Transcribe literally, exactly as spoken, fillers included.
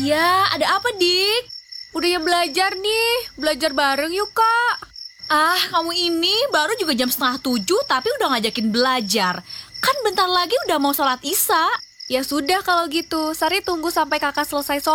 Iya, ada apa, Dik? Udah ya belajar nih, belajar bareng yuk Kak. Ah, kamu ini baru juga jam setengah tujuh tapi udah ngajakin belajar. Kan bentar lagi udah mau sholat isya. Ya sudah kalau gitu, Sari tunggu sampai kakak selesai sholat.